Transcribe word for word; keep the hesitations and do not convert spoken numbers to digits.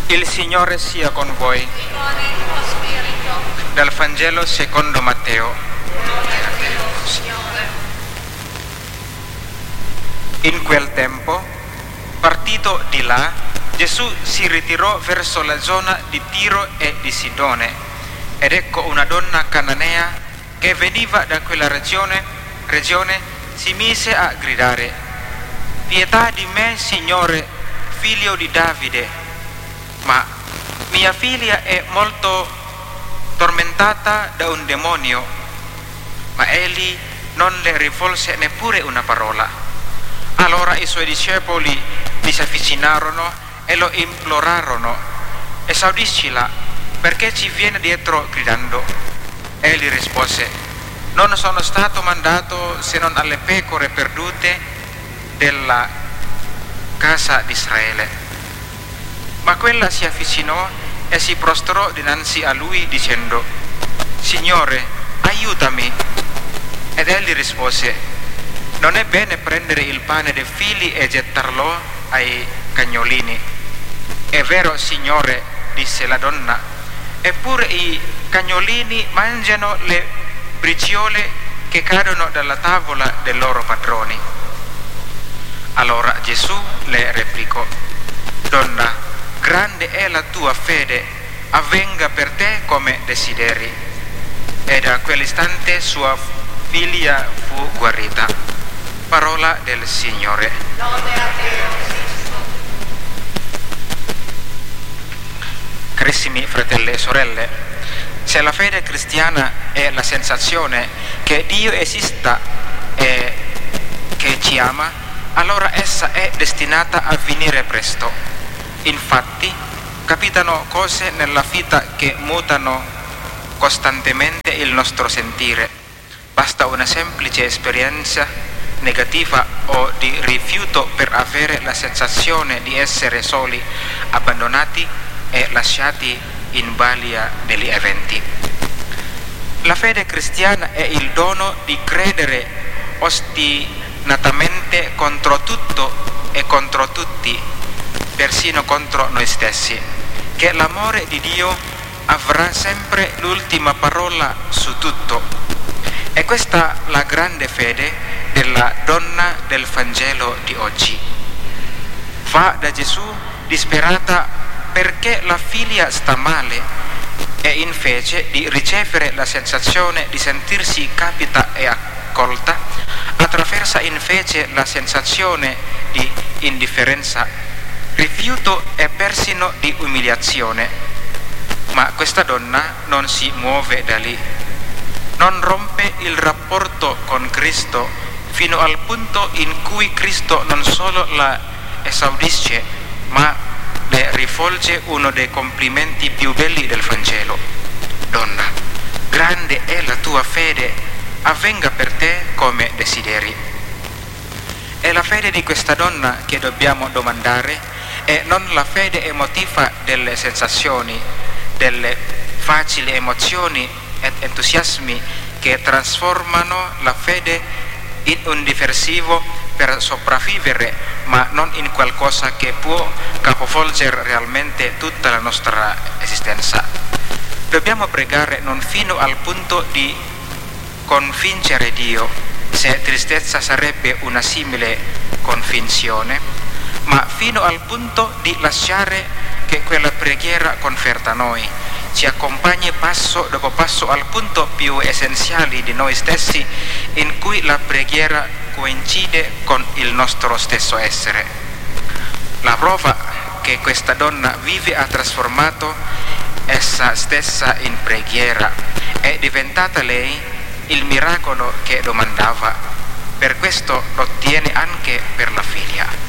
Il Signore sia con voi. E con il tuo spirito. Dal Vangelo secondo Matteo. Gloria a te, Signore. In quel tempo, partito di là, Gesù si ritirò verso la zona di Tiro e di Sidone, ed ecco una donna cananea che veniva da quella regione, regione si mise a gridare: «Pietà di me, Signore, figlio di Davide, ma mia figlia è molto tormentata da un demonio». Ma egli non le rivolse neppure una parola. Allora i suoi discepoli gli si avvicinarono e lo implorarono: «Esaudiscila, perché ci viene dietro gridando?» Egli rispose: «Non sono stato mandato se non alle pecore perdute della casa di Israele». Ma quella si avvicinò e si prostrò dinanzi a lui dicendo: «Signore, aiutami». Ed egli rispose: «Non è bene prendere il pane dei figli e gettarlo ai cagnolini». «È vero, Signore», disse la donna, «eppure i cagnolini mangiano le briciole che cadono dalla tavola dei loro padroni». Allora Gesù le replicò: «Donna, grande è la tua fede, avvenga per te come desideri». E da quell'istante sua figlia fu guarita. Parola del Signore. Lode a te, Cristo. Carissimi fratelli e sorelle, se la fede cristiana è la sensazione che Dio esista e che ci ama, allora essa è destinata a finire presto. Infatti, capitano cose nella vita che mutano costantemente il nostro sentire. Basta una semplice esperienza negativa o di rifiuto per avere la sensazione di essere soli, abbandonati e lasciati in balia degli eventi. La fede cristiana è il dono di credere ostinatamente contro tutto e contro tutti, persino contro noi stessi, che l'amore di Dio avrà sempre l'ultima parola su tutto. E questa è la grande fede della donna del Vangelo di oggi. Va da Gesù disperata perché la figlia sta male e invece di ricevere la sensazione di sentirsi capita e accolta, attraversa invece la sensazione di indifferenza, rifiuto e persino di umiliazione. Ma questa donna non si muove da lì, non rompe il rapporto con Cristo fino al punto in cui Cristo non solo la esaudisce, ma le rivolge uno dei complimenti più belli del Vangelo: «Donna, grande è la tua fede, avvenga per te come desideri». È la fede di questa donna che dobbiamo domandare e non la fede emotiva delle sensazioni, delle facili emozioni ed entusiasmi che trasformano la fede in un diversivo per sopravvivere, ma non in qualcosa che può capovolgere realmente tutta la nostra esistenza. Dobbiamo pregare non fino al punto di convincere Dio, se tristezza sarebbe una simile convinzione, ma fino al punto di lasciare che quella preghiera conferta noi, ci accompagni passo dopo passo al punto più essenziale di noi stessi, in cui la preghiera coincide con il nostro stesso essere. La prova che questa donna vive ha trasformato essa stessa in preghiera, è diventata lei il miracolo che domandava. Per questo lo ottiene anche per la figlia.